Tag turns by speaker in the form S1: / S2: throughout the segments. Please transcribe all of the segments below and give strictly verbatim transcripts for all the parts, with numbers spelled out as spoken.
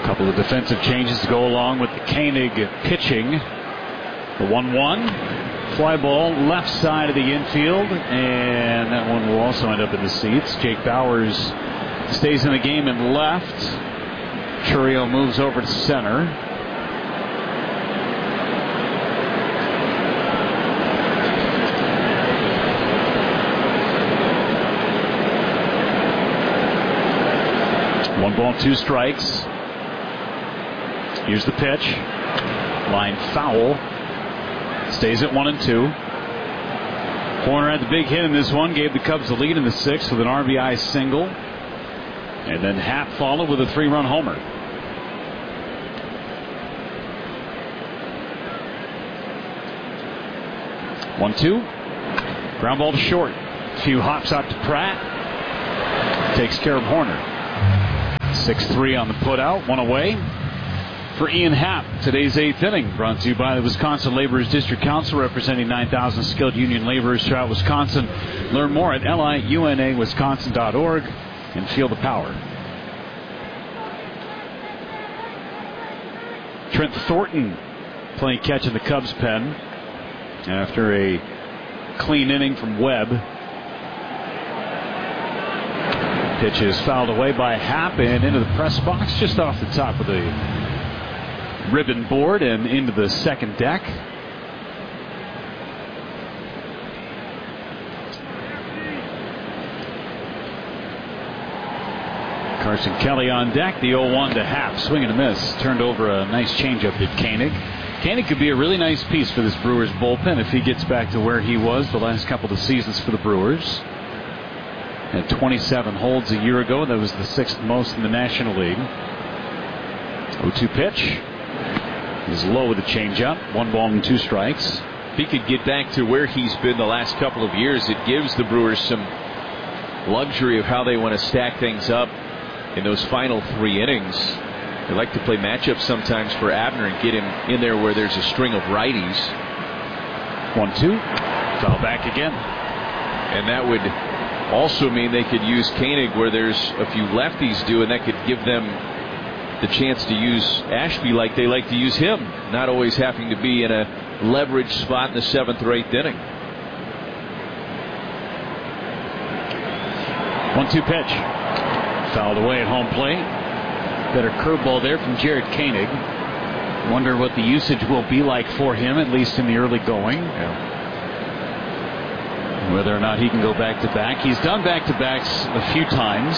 S1: A couple of defensive changes to go along with the Koenig pitching. The one one. Fly ball left side of the infield, and that one will also end up in the seats. Jake Bauers stays in the game and left. Chourio moves over to center. One ball, two strikes. Here's the pitch. Line foul. Stays at one and two. Horner had the big hit in this one. Gave the Cubs the lead in the sixth with an R B I single. And then Happ followed with a three-run homer. one two. Ground ball to short. A few hops out to Pratt. Takes care of Horner. six three on the putout. One away for Ian Happ. Today's eighth inning brought to you by the Wisconsin Laborers District Council, representing nine thousand skilled union laborers throughout Wisconsin. Learn more at L I U N A Wisconsin dot org and feel the power. Trent Thornton playing catch in the Cubs pen after a clean inning from Webb. Pitch is fouled away by Happ and into the press box just off the top of the ribbon board and into the second deck. Carson Kelly on deck. The oh one to Happ. Swing and a miss. Turned over a nice changeup did Koenig. Koenig could be a really nice piece for this Brewers bullpen if he gets back to where he was the last couple of seasons for the Brewers. Had twenty-seven holds a year ago. That was the sixth most in the National League. oh two pitch. Is low with a changeup. One ball and two strikes.
S2: If he could get back to where he's been the last couple of years, it gives the Brewers some luxury of how they want to stack things up in those final three innings. They like to play matchups sometimes for Abner and get him in there where there's a string of righties.
S1: one two. Foul back again.
S2: And that would also mean they could use Koenig where there's a few lefties do, and that could give them the chance to use Ashby like they like to use him, not always having to be in a leverage spot in the seventh or eighth inning.
S1: one two pitch. Fouled away at home plate. Better curveball there from Jared Koenig. Wonder what the usage will be like for him, at least in the early going.
S2: Yeah.
S1: Whether or not he can go back to back. He's done back to backs a few times.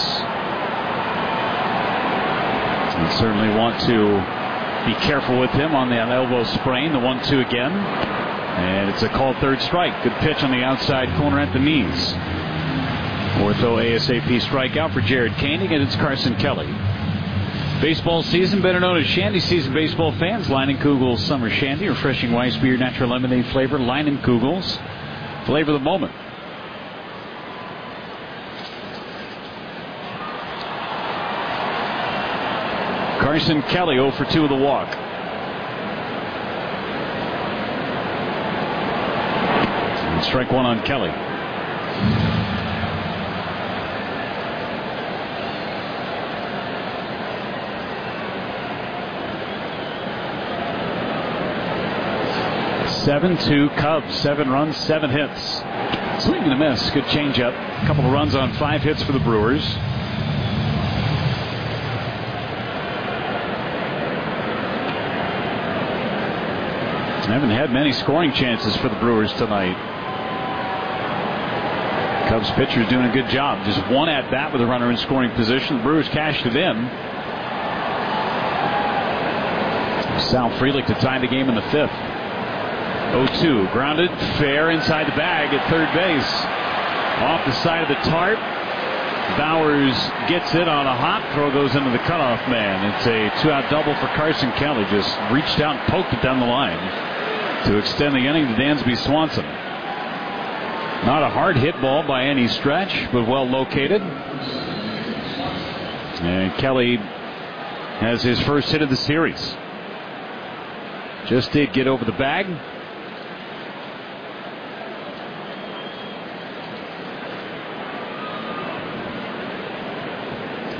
S1: You certainly want to be careful with him on that elbow sprain. The one two again. And it's a called third strike. Good pitch on the outside corner at the knees. Ortho ASAP strikeout for Jared Koenig, and it's Carson Kelly. Baseball season, better known as Shandy season, baseball fans. Leinenkugel's Summer Shandy, refreshing Weiss beer, natural lemonade flavor. Leinenkugel's, flavor of the moment. Carson Kelly oh for two with a walk. And strike one on Kelly. seven two Cubs. Seven runs, seven hits. Swing and a miss. Good changeup. A couple of runs on five hits for the Brewers. Haven't had many scoring chances for the Brewers tonight. Cubs pitcher's doing a good job. Just one at bat with a runner in scoring position. The Brewers cashed it in. Sal Frelick to tie the game in the fifth. oh two. Grounded. Fair inside the bag at third base. Off the side of the tarp. Bowers gets it on a hop. Throw goes into the cutoff man. It's a two-out double for Carson Kelly. Just reached out and poked it down the line to extend the inning to Dansby Swanson. Not a hard hit ball by any stretch, but well located. And Kelly has his first hit of the series. Just did get over the bag.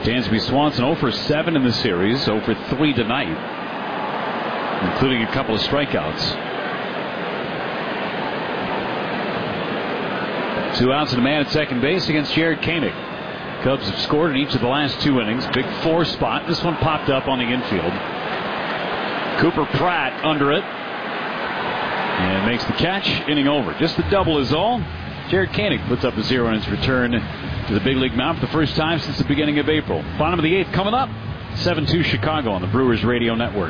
S1: Dansby Swanson oh for seven in the series, oh for three tonight, including a couple of strikeouts. Two outs and a man at second base against Jared Koenig. Cubs have scored in each of the last two innings. Big four spot. This one popped up on the infield. Cooper Pratt under it. And makes the catch. Inning over. Just the double is all. Jared Koenig puts up a zero in his return to the big league mound for the first time since the beginning of April. Bottom of the eighth coming up. seven two Chicago on the Brewers Radio Network.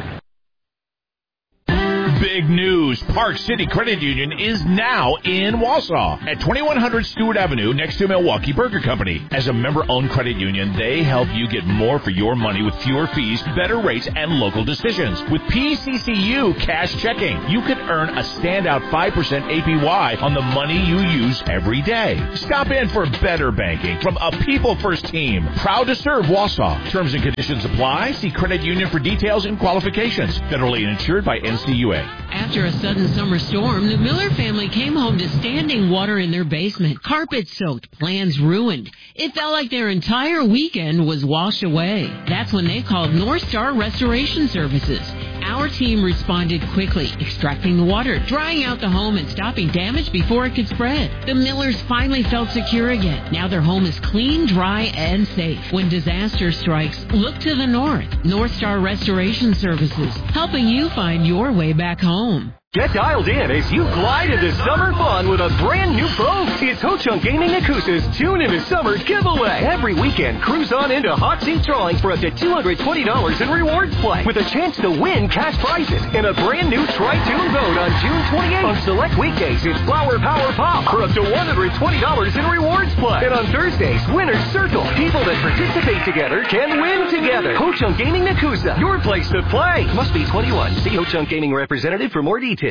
S3: Big news. Park City Credit Union is now in Wausau at twenty-one hundred Stewart Avenue next to Milwaukee Burger Company. As a member-owned credit union, they help you get more for your money with fewer fees, better rates, and local decisions. With P C C U Cash Checking, you can earn a standout five percent A P Y on the money you use every day. Stop in for better banking from a people-first team. Proud to serve Wausau. Terms and conditions apply. See credit union for details and qualifications. Federally insured by N C U A.
S4: After a sudden summer storm, the Miller family came home to standing water in their basement, carpet soaked, plans ruined. It felt like their entire weekend was washed away. That's when they called North Star Restoration Services. Our team responded quickly, extracting the water, drying out the home, and stopping damage before it could spread. The Millers finally felt secure again. Now their home is clean, dry, and safe. When disaster strikes, look to the north. North Star Restoration Services, helping you find your way back home.
S5: Get dialed in as you glide into summer fun with a brand new boat. It's Ho Chunk Gaming Nakusa's Tune into Summer giveaway. Every weekend, cruise on into hot seat drawings for up to two hundred twenty dollars in rewards play with a chance to win cash prizes and a brand new Tri-Tune boat on June twenty-eighth. On select weekdays, it's Flower Power Pop for up to one hundred twenty dollars in rewards play. And on Thursdays, Winner's Circle. People that participate together can win together. Ho Chunk Gaming Nakusa, your place to play. Must be twenty-one. See Ho Chunk Gaming representative for more details.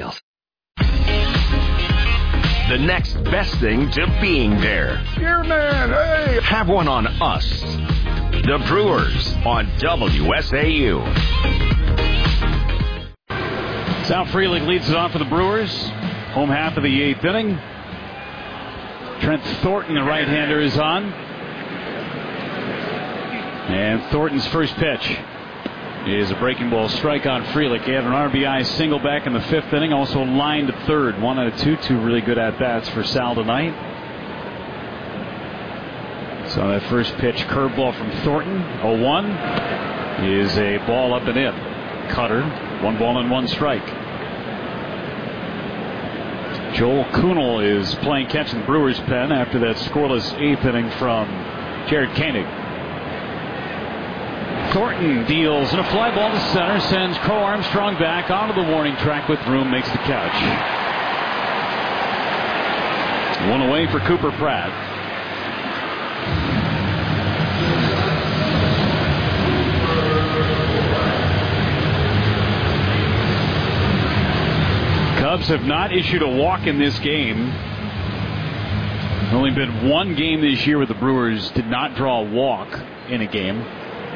S3: The next best thing to being there.
S5: Here, man, hey!
S3: Have one on us. The Brewers on W S A U.
S1: Sal Frelick leads it off for the Brewers. Home half of the eighth inning. Trent Thornton, the right-hander, is on. And Thornton's first pitch is a breaking ball strike on Frelick. He had an R B I single back in the fifth inning. Also lined to third. One out of two. Two really good at-bats for Sal tonight. So that first pitch, curveball from Thornton. oh one is a ball up and in. Cutter. One ball and one strike. Joel Kuhnel is playing catch in the Brewers' pen after that scoreless eighth inning from Jared Koenig. Thornton deals and a fly ball to center, sends Crow Armstrong back onto the warning track with room, makes the catch. One away for Cooper Pratt. Cubs have not issued a walk in this game. There's only been one game this year where the Brewers did not draw a walk in a game.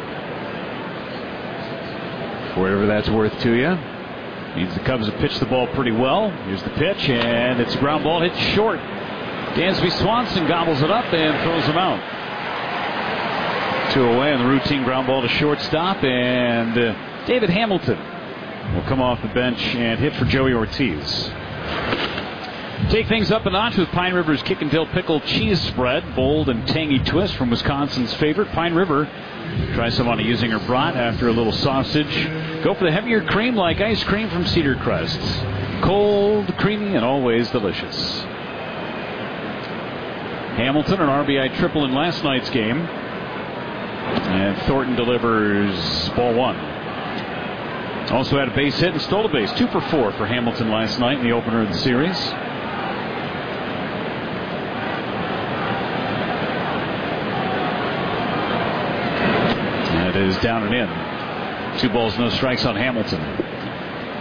S1: Whatever that's worth to you. Means the Cubs have pitched the ball pretty well. Here's the pitch, and it's a ground ball hit short. Dansby Swanson gobbles it up and throws him out. Two away on the routine ground ball to shortstop, and uh, David Hamilton will come off the bench and hit for Joey Ortiz. Take things up a notch with Pine River's Kick and Dill Pickle Cheese Spread. Bold and tangy twist from Wisconsin's favorite, Pine River. Try some on a Usinger brat after a little sausage. Go for the heavier cream like ice cream from Cedar Crests. Cold, creamy, and always delicious. Hamilton, an R B I triple in last night's game. And Thornton delivers ball one. Also had a base hit and stole a base. Two for four for Hamilton last night in the opener of the series. That is down and in. Two balls, no strikes on Hamilton.